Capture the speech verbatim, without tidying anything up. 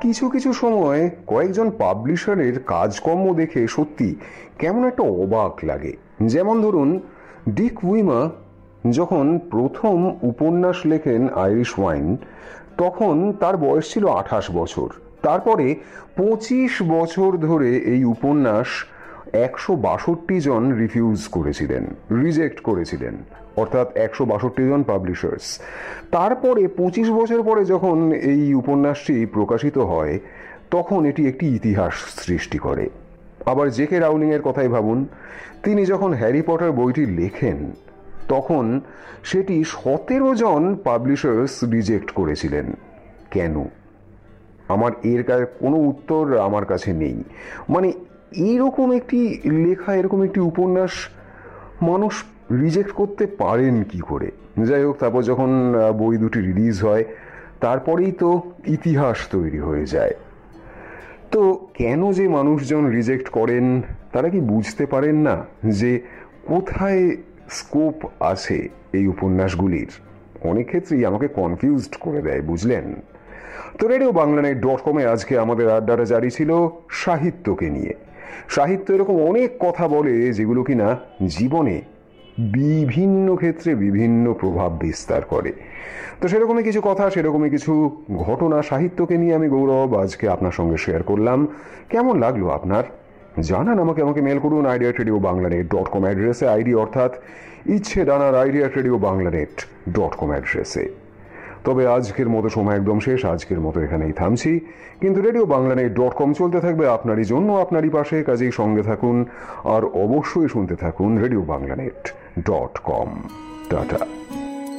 কিছু কিছু সময় কয়েকজন পাবলিশারের কাজকর্ম দেখে সত্যি কেমন একটা অবাক লাগে। যেমন ধরুন, ডিক উইমার যখন প্রথম উপন্যাস লেখেন আইরিশ ওয়াইন, তখন তার বয়স ছিল আঠাশ বছর। তারপরে পঁচিশ বছর ধরে এই উপন্যাস একশো বাষট্টি জন রিফিউজ করেছিলেন, রিজেক্ট করেছিলেন, অর্থাৎ একশো বাষট্টি জন পাবলিশার্স। তারপরে পঁচিশ বছর পরে যখন এই উপন্যাসটি প্রকাশিত হয়, তখন এটি একটি ইতিহাস সৃষ্টি করে। আবার জে কে রাউলিং এর কথাই ভাবুন, তিনি যখন হ্যারি পটার বইটি লেখেন, তখন সেটি সতেরো জন পাবলিশার্স রিজেক্ট করেছিলেন। কেন? আমার এর কোনো উত্তর আমার কাছে নেই। মানে এইরকম একটি লেখা, এরকম একটি উপন্যাস মানুষ রিজেক্ট করতে পারেন কি করে? যাই হোক, তারপর যখন বই দুটি রিলিজ হয়, তারপরেই তো ইতিহাস তৈরি হয়ে যায়। তো কেন যে মানুষজন রিজেক্ট করেন, তারা কি বুঝতে পারেন না যে কোথায় স্কোপ আছে এই উপন্যাসগুলির? অনেক ক্ষেত্রেই আমাকে কনফিউজড করে দেয়, বুঝলেন? তো রেডিও বাংলানেট ডট কমে আজকে আমাদের আড্ডাটা জারি ছিল সাহিত্যকে নিয়ে। সাহিত্য এরকম অনেক কথা বলে যেগুলো কিনা জীবনে বিভিন্ন ক্ষেত্রে বিভিন্ন প্রভাব বিস্তার করে। তো সেরকমই কিছু কথা, সেরকমই কিছু ঘটনা সাহিত্যকে নিয়ে আমি গৌরব আজকে আপনার সঙ্গে শেয়ার করলাম। কেমন লাগলো আপনার? জানান আমাকে। আমাকে মেল করুন আইডিয়া রেডিও বাংলানেট ডট কম অ্যাড্রেসে, আইডি অর্থাৎ ইচ্ছে ডানার আইডিয়া রেডিও বাংলানেট ডট কম অ্যাড্রেসে। তবে আজকের মতো সময় একদম শেষ, আজকের মতো এখানেই থামছি। কিন্তু রেডিও বাংলানেট ডট কম চলতে থাকবে আপনারই জন্য, আপনারই পাশে। কাজেই সঙ্গে থাকুন আর অবশ্যই শুনতে থাকুন রেডিও বাংলানেট ডট কম। টাটা।